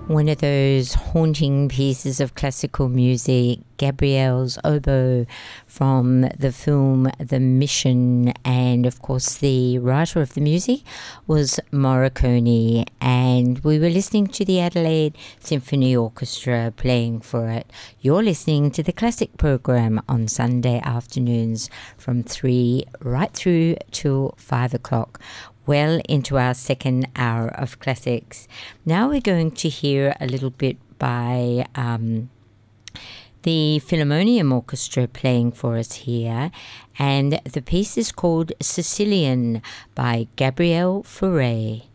One of those haunting pieces of classical music, Gabriel's Oboe from the film The Mission, and of course the writer of the music was Morricone, and we were listening to the Adelaide Symphony Orchestra playing for it. You're listening to the Classic program on Sunday afternoons from 3 right through till 5 o'clock. Well into our second hour of classics. Now we're going to hear a little bit by the Philharmonium Orchestra playing for us here, and the piece is called Sicilian by Gabriel Fauré.